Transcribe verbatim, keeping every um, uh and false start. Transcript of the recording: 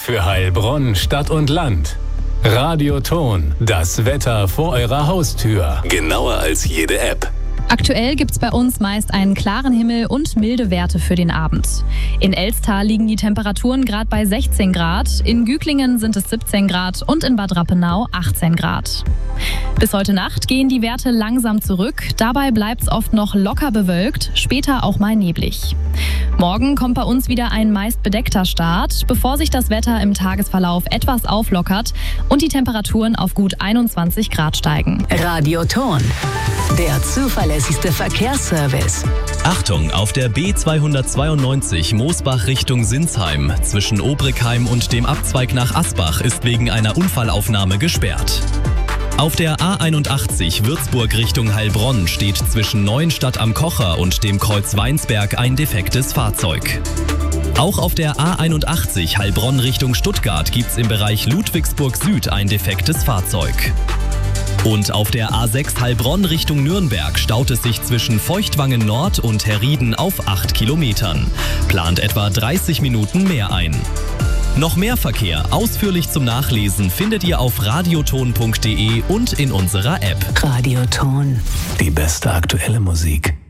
für Heilbronn, Stadt und Land. Radioton, das Wetter vor eurer Haustür. Genauer als jede App. Aktuell gibt's bei uns meist einen klaren Himmel und milde Werte für den Abend. In Elsttal liegen die Temperaturen gerade bei sechzehn Grad, in Güglingen sind es siebzehn Grad und in Bad Rappenau achtzehn Grad. Bis heute Nacht gehen die Werte langsam zurück, dabei bleibt's oft noch locker bewölkt, später auch mal neblig. Morgen kommt bei uns wieder ein meist bedeckter Start, bevor sich das Wetter im Tagesverlauf etwas auflockert und die Temperaturen auf gut einundzwanzig Grad steigen. Radioton, der zuverlässigste Verkehrsservice. Achtung, auf der B zweihundertzweiundneunzig Moosbach Richtung Sinsheim zwischen Obrigheim und dem Abzweig nach Asbach ist wegen einer Unfallaufnahme gesperrt. Auf der A einundachtzig Würzburg Richtung Heilbronn steht zwischen Neuenstadt am Kocher und dem Kreuz Weinsberg ein defektes Fahrzeug. Auch auf der A einundachtzig Heilbronn Richtung Stuttgart gibt's im Bereich Ludwigsburg Süd ein defektes Fahrzeug. Und auf der A sechs Heilbronn Richtung Nürnberg staut es sich zwischen Feuchtwangen Nord und Herrieden auf acht Kilometern. Plant etwa dreißig Minuten mehr ein. Noch mehr Verkehr ausführlich zum Nachlesen findet ihr auf radioton punkt de und in unserer App. Radioton. Die beste aktuelle Musik.